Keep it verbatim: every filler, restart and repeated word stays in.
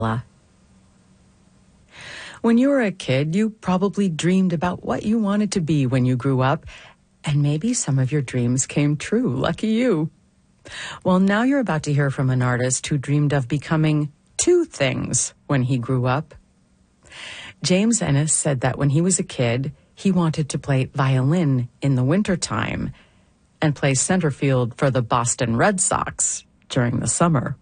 When you were a kid, you probably dreamed about what you wanted to be when you grew up, and maybe some of your dreams came true. Lucky you. Well, now you're about to hear from an artist who dreamed of becoming two things when he grew up. James Ennis said that when he was a kid, he wanted to play violin in the wintertime and play center field for the Boston Red Sox during the summer.